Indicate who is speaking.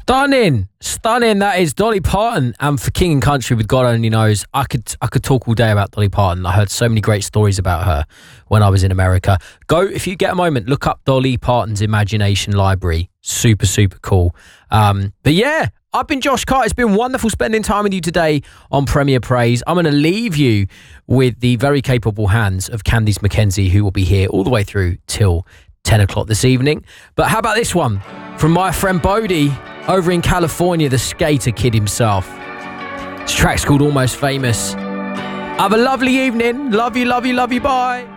Speaker 1: Stunning. That is Dolly Parton, and for King and Country with God Only Knows. I could talk all day about Dolly Parton. I heard so many great stories about her when I was in America. Go, if you get a moment, look up Dolly Parton's Imagination Library. Super cool. But yeah, I've been Josh Carter. It's been wonderful spending time with you today on Premier Praise. I'm going to leave you with the very capable hands of Candice McKenzie, who will be here all the way through till 10 o'clock this evening. But how about this one from my friend Bodie over in California, the skater kid himself. This track's called Almost Famous. Have a lovely evening. Love you, bye.